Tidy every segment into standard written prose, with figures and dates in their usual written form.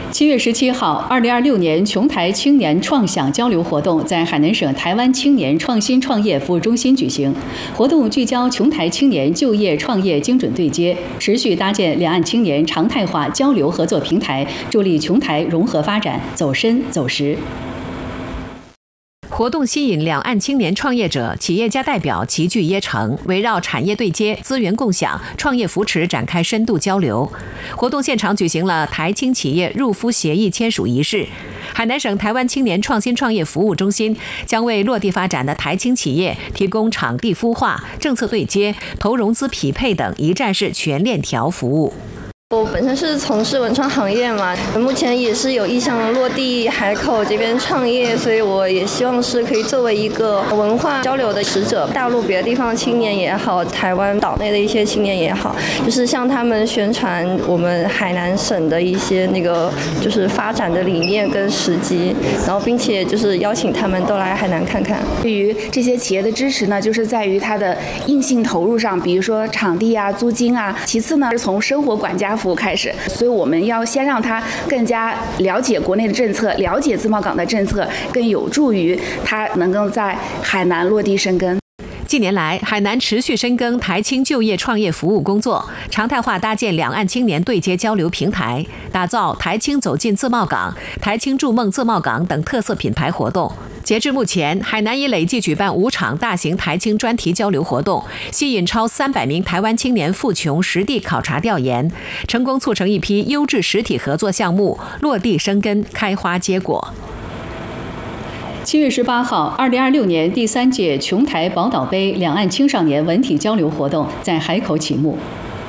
7月17号，2026年琼台青年创想交流活动在海南省台湾青年创新创业服务中心举行。活动聚焦琼台青年就业创业精准对接，持续搭建两岸青年常态化交流合作平台，助力琼台融合发展，走深走实。 活动吸引两岸青年创业者、企业家代表齐聚耶城，围绕产业对接、资源共享、创业扶持展开深度交流。活动现场举行了台青企业入夫协议签署仪式。海南省台湾青年创新创业服务中心将为落地发展的台青企业提供场地孵化、政策对接、投融资匹配等一站式全链条服务。 我本身是从事文创行业嘛，目前也是有意向落地海口这边创业，所以我也希望是可以作为一个文化交流的使者，大陆别的地方青年也好，台湾岛内的一些青年也好，就是向他们宣传我们海南省的一些就是发展的理念跟时机，然后并且就是邀请他们都来海南看看。 对于这些企业的支持呢，就是在于它的硬性投入上，比如说场地啊、租金啊，其次呢是从生活管家服务开始，所以我们要先让他更加了解国内的政策，了解自贸港的政策，更有助于他能够在海南落地生根。 近年来，海南持续深耕台青就业创业服务工作，常态化搭建两岸青年对接交流平台，打造台青走进自贸港、台青筑梦自贸港等特色品牌活动。截至目前，海南已累计举办5场大型台青专题交流活动，吸引超300名台湾青年赴琼实地考察调研，成功促成一批优质实体合作项目落地生根、开花结果。 7月18号，2026年第3届琼台宝岛杯两岸青少年文体交流活动在海口启幕。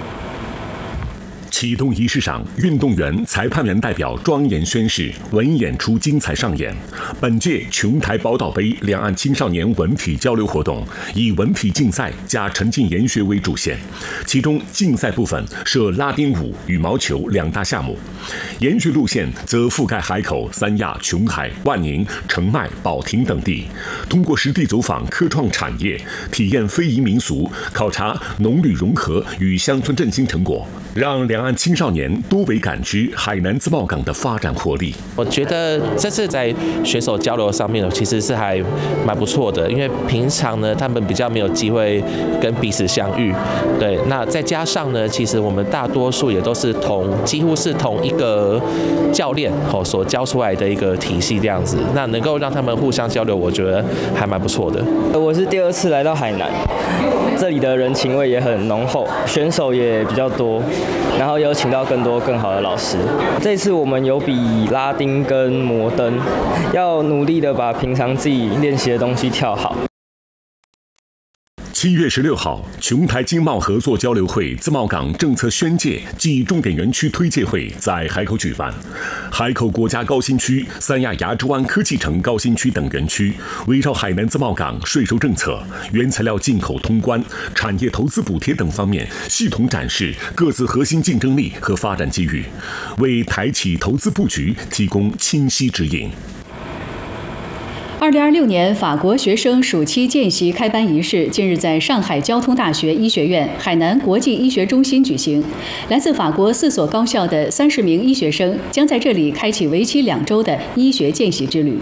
启动仪式上，运动员、裁判员代表庄严宣誓，文演出精彩上演。本届琼台宝岛杯两岸青少年文体交流活动以文体竞赛加沉浸研学为主线，其中竞赛部分设拉丁舞、羽毛球2大项目，研学路线则覆盖海口、三亚、琼海、万宁、澄迈、保亭等地，通过实地走访科创产业，体验非遗民俗，考察农旅融合与乡村振兴成果，让两岸青少年多为感知海南自贸港的发展活力。 我觉得这次在选手交流上面其实是还蛮不错的，因为平常呢他们比较没有机会跟彼此相遇，对，那再加上呢，其实我们大多数也都是几乎是同一个教练所教出来的一个体系这样子，那能够让他们互相交流，我觉得还蛮不错的。 我是第2次来到海南，这里的人情味也很浓厚，选手也比较多，然后有请到更多更好的老师。这次我们有比拉丁跟摩登，要努力的把平常自己练习的东西跳好。 7月16号，琼台经贸合作交流会自贸港政策宣介暨重点园区推介会在海口举办。海口国家高新区、三亚亚洲湾科技城高新区等园区围绕海南自贸港税收政策、原材料进口通关、产业投资补贴等方面，系统展示各自核心竞争力和发展机遇，为台企投资布局提供清晰指引。 2026年法国学生暑期见习开班仪式近日在上海交通大学医学院海南国际医学中心举行。来自法国4所高校的30名医学生将在这里开启为期2周的医学见习之旅。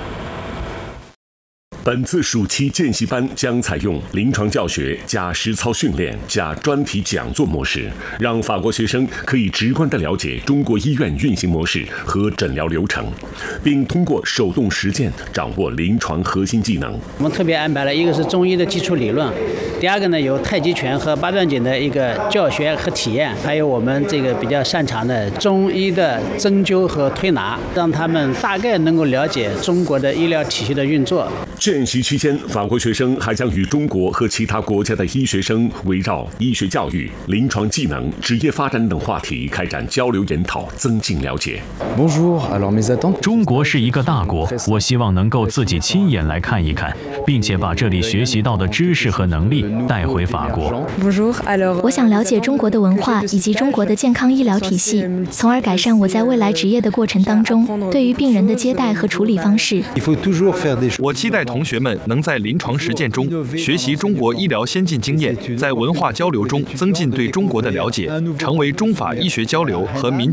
本次暑期见习班将采用临床教学加实操训练加专题讲座模式，让法国学生可以直观地了解中国医院运行模式和诊疗流程，并通过手动实践掌握临床核心技能。 我们特别安排了一个是中医的基础理论，第2个呢有太极拳和八段锦的一个教学和体验，还有我们这个比较擅长的中医的针灸和推拿，让他们大概能够了解中国的医疗体系的运作。 见习期间，法国学生还将与中国和其他国家的医学生围绕医学教育、临床技能、职业发展等话题开展交流研讨，增进了解。 中国是一个大国，我希望能够自己亲眼来看一看，并且把这里学习到的知识和能力带回法国。 我想了解中国的文化以及中国的健康医疗体系，从而改善我在未来职业的过程当中对于病人的接待和处理方式。 我期待同学们能在临床实践中学习中国医疗先进经验，在文化交流中增进对中国的了解，成为中法医学交流和民